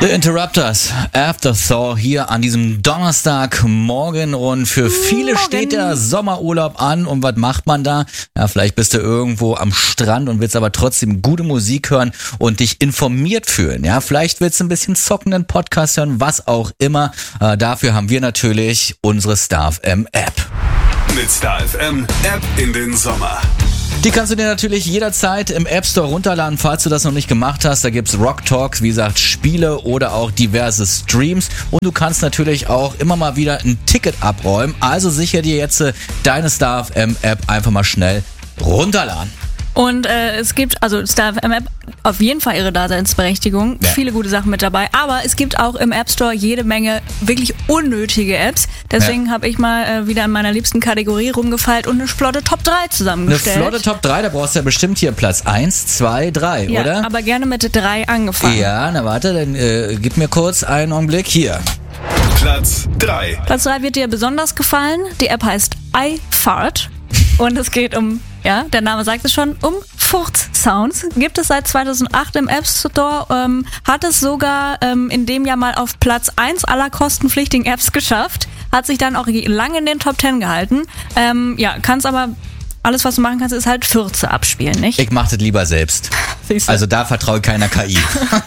The Interrupters, Afterthought hier an diesem Donnerstagmorgen und für viele steht der Sommerurlaub an und was macht man da? Ja, vielleicht bist du irgendwo am Strand und willst aber trotzdem gute Musik hören und dich informiert fühlen. Ja, vielleicht willst du ein bisschen zockenden Podcast hören, was auch immer. Dafür haben wir natürlich unsere StarFM App. Mit StarFM App in den Sommer. Die kannst du dir natürlich jederzeit im App Store runterladen, falls du das noch nicht gemacht hast. Da gibt's Rock Talks, wie gesagt, Spiele oder auch diverse Streams. Und du kannst natürlich auch immer mal wieder ein Ticket abräumen. Also sicher dir jetzt deine StarFM App einfach mal schnell runterladen. Und es gibt, also StarFM App auf jeden Fall ihre Daseinsberechtigung, viele gute Sachen mit dabei, aber es gibt auch im App Store jede Menge wirklich unnötige Apps. Deswegen habe ich mal wieder in meiner liebsten Kategorie rumgefeilt und eine flotte Top 3 zusammengestellt. Eine flotte Top 3, da brauchst du ja bestimmt hier Platz 1, 2, 3, ja, oder? Aber gerne mit 3 angefangen. Ja, na warte, dann gib mir kurz einen Augenblick hier. Platz 3. Platz 3 wird dir besonders gefallen. Die App heißt iFart und es geht um, ja, der Name sagt es schon, um Furz-Sounds. Gibt es seit 2008 im App Store, hat es sogar in dem Jahr mal auf Platz 1 aller kostenpflichtigen Apps geschafft, hat sich dann auch lange in den Top 10 gehalten. Ja, kannst aber, alles was du machen kannst, ist halt Fürze abspielen, nicht? Ich mach das lieber selbst. Also da vertraue ich keiner KI.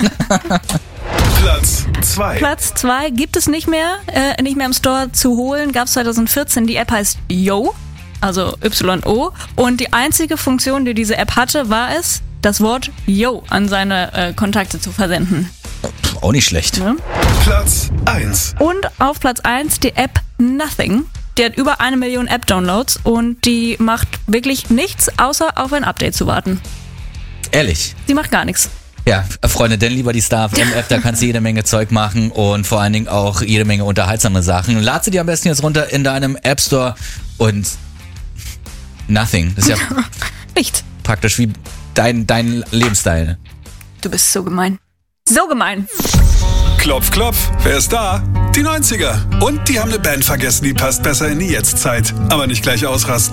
Platz 2. Platz 2 gibt es nicht mehr im Store zu holen, gab es 2014, die App heißt Yo. Also Y-O. Und die einzige Funktion, die diese App hatte, war es, das Wort Yo an seine Kontakte zu versenden. Auch nicht schlecht. Ja. Platz 1. Und auf Platz 1 die App Nothing. Die hat über 1 Million App-Downloads und die macht wirklich nichts, außer auf ein Update zu warten. Ehrlich? Die macht gar nichts. Ja, Freunde, denn lieber die StarFM-App, da kannst du jede Menge Zeug machen und vor allen Dingen auch jede Menge unterhaltsame Sachen. Lad sie dir am besten jetzt runter in deinem App Store und Nothing. Das ist ja Nicht. Praktisch wie dein Lebensstil. Du bist so gemein. So gemein. Klopf, klopf, wer ist da? Die 90er. Und die haben eine Band vergessen, die passt besser in die Jetztzeit. Aber nicht gleich ausrasten.